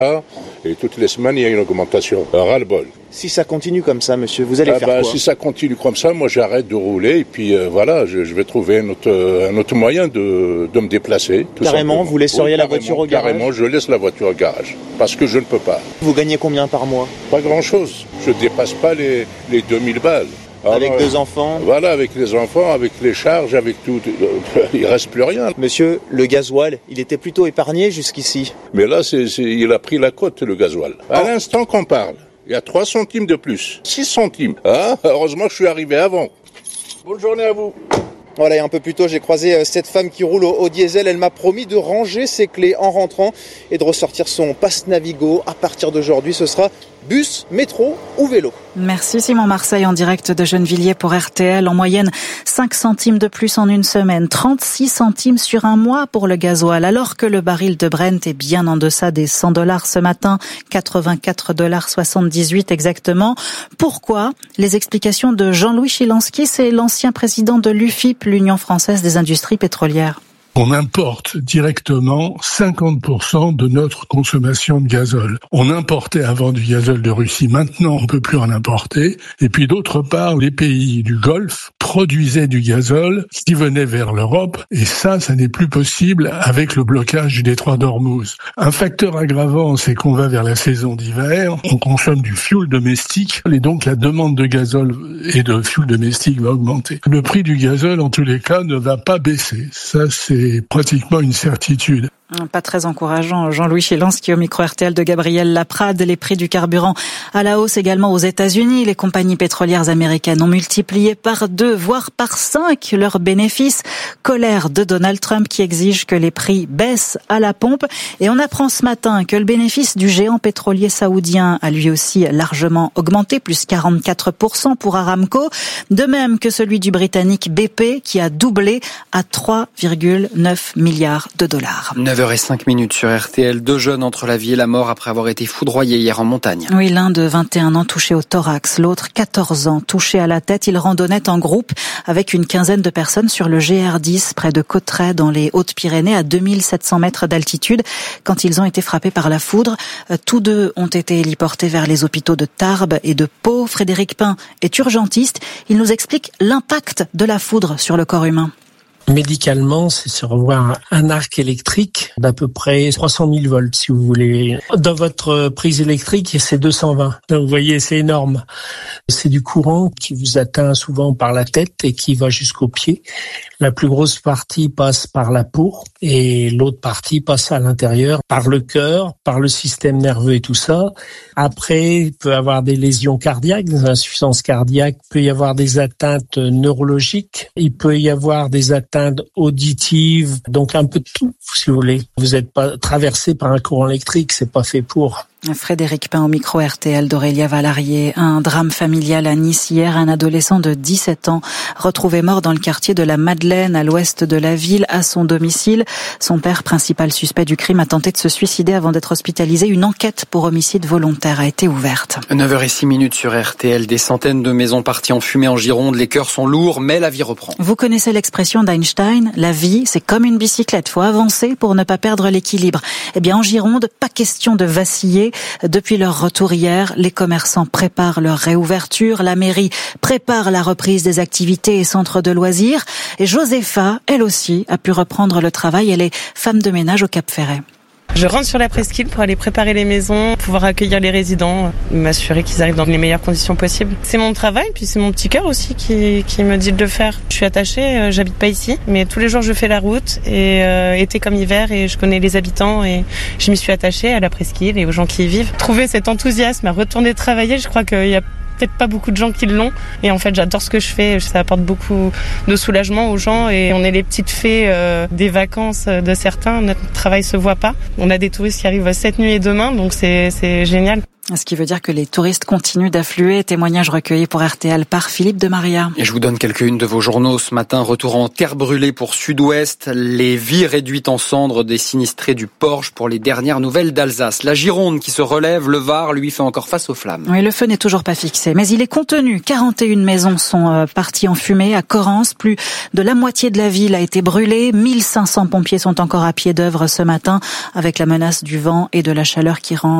Et toutes les semaines, il y a une augmentation. Ras-le-bol. Si ça continue comme ça, monsieur, vous allez faire quoi ? Si ça continue comme ça, moi j'arrête de rouler et puis je vais trouver un autre moyen de me déplacer. Carrément, simplement. vous laisseriez la voiture au garage ? Carrément, je laisse la voiture au garage parce que je ne peux pas. Vous gagnez combien par mois ? Pas grand-chose. Je dépasse pas les 2000 balles. Avec 2 enfants ? Voilà, avec les enfants, avec les charges, avec tout. Il reste plus rien. Monsieur, le gasoil, il était plutôt épargné jusqu'ici. Mais là, il a pris la cote, le gasoil. À l'instant qu'on parle, il y a 3 centimes de plus. 6 centimes. Heureusement que je suis arrivé avant. Bonne journée à vous. Voilà, et un peu plus tôt, j'ai croisé cette femme qui roule au diesel. Elle m'a promis de ranger ses clés en rentrant et de ressortir son pass Navigo. À partir d'aujourd'hui, ce sera bus, métro ou vélo. Merci Simon Marseille en direct de Gennevilliers pour RTL. En moyenne, 5 centimes de plus en une semaine, 36 centimes sur un mois pour le gasoil, alors que le baril de Brent est bien en deçà des $100 ce matin, 84,78 exactement. Pourquoi ? Les explications de Jean-Louis Chilansky, c'est l'ancien président de l'UFIP, l'Union française des industries pétrolières. On importe directement 50% de notre consommation de gazole. On importait avant du gazole de Russie, maintenant on peut plus en importer. Et puis d'autre part, les pays du Golfe produisaient du gazole qui venait vers l'Europe, et ça n'est plus possible avec le blocage du détroit d'Ormuz. Un facteur aggravant, c'est qu'on va vers la saison d'hiver, on consomme du fioul domestique, et donc la demande de gazole et de fioul domestique va augmenter. Le prix du gazole, en tous les cas, ne va pas baisser. Ça, c'est pratiquement une certitude. Pas très encourageant. Jean-Louis Chilansky au micro RTL de Gabriel Laprade. Les prix du carburant à la hausse également aux États-Unis. Les compagnies pétrolières américaines ont multiplié par 2, voire par 5 leurs bénéfices. Colère de Donald Trump qui exige que les prix baissent à la pompe. Et on apprend ce matin que le bénéfice du géant pétrolier saoudien a lui aussi largement augmenté, plus 44% pour Aramco. De même que celui du britannique BP qui a doublé à 3,9 milliards de dollars. 9h05 sur RTL. 2 jeunes entre la vie et la mort après avoir été foudroyés hier en montagne. Oui, l'un de 21 ans touché au thorax, l'autre 14 ans touché à la tête. Ils randonnaient en groupe avec une quinzaine de personnes sur le GR10 près de Cauterets dans les Hautes-Pyrénées à 2700 mètres d'altitude quand ils ont été frappés par la foudre. Tous 2 ont été héliportés vers les hôpitaux de Tarbes et de Pau. Frédéric Pain est urgentiste. Il nous explique l'impact de la foudre sur le corps humain. Médicalement, c'est se revoir un arc électrique d'à peu près 300 000 volts, si vous voulez. Dans votre prise électrique, c'est 220. Donc, vous voyez, c'est énorme. C'est du courant qui vous atteint souvent par la tête et qui va jusqu'aux pieds. La plus grosse partie passe par la peau et l'autre partie passe à l'intérieur par le cœur, par le système nerveux et tout ça. Après, il peut y avoir des lésions cardiaques, des insuffisances cardiaques. Il peut y avoir des atteintes neurologiques. Il peut y avoir des atteintes auditives. Donc un peu de tout, si vous voulez. Vous n'êtes pas traversé par un courant électrique, c'est pas fait pour. Frédéric Pain au micro RTL d'Aurélia Valarié. Un drame familial à Nice hier. Un adolescent de 17 ans retrouvé mort dans le quartier de la Madeleine à l'ouest de la ville à son domicile. Son père, principal suspect du crime, a tenté de se suicider avant d'être hospitalisé. Une enquête pour homicide volontaire a été ouverte. 9h06 sur RTL. Des centaines de maisons parties en fumée en Gironde. Les cœurs sont lourds, mais la vie reprend. Vous connaissez l'expression d'Einstein? La vie, c'est comme une bicyclette. Faut avancer pour ne pas perdre l'équilibre. Eh bien, en Gironde, pas question de vaciller. Depuis leur retour hier, les commerçants préparent leur réouverture, la mairie prépare la reprise des activités et centres de loisirs. Et Josepha, elle aussi, a pu reprendre le travail. Elle est femme de ménage au Cap-Ferret. Je rentre sur la presqu'île pour aller préparer les maisons, pouvoir accueillir les résidents, m'assurer qu'ils arrivent dans les meilleures conditions possibles. C'est mon travail, puis c'est mon petit cœur aussi qui me dit de le faire. Je suis attachée, j'habite pas ici, mais tous les jours je fais la route, et été comme hiver, et je connais les habitants, et je m'y suis attachée à la presqu'île et aux gens qui y vivent. Trouver cet enthousiasme à retourner travailler, je crois qu'il y a peut-être pas beaucoup de gens qui l'ont, et en fait j'adore ce que je fais, ça apporte beaucoup de soulagement aux gens, et on est les petites fées des vacances de certains, notre travail se voit pas. On a des touristes qui arrivent cette nuit et demain, donc c'est génial. Ce qui veut dire que les touristes continuent d'affluer. Témoignage recueilli pour RTL par Philippe de Maria. Et je vous donne quelques-unes de vos journaux ce matin. Retour en terre brûlée pour Sud-Ouest. Les vies réduites en cendres des sinistrés du Porge pour les dernières nouvelles d'Alsace. La Gironde qui se relève, le Var lui fait encore face aux flammes. Oui, le feu n'est toujours pas fixé, mais il est contenu. 41 maisons sont parties en fumée à Correns. Plus de la moitié de la ville a été brûlée. 1500 pompiers sont encore à pied d'œuvre ce matin avec la menace du vent et de la chaleur qui rend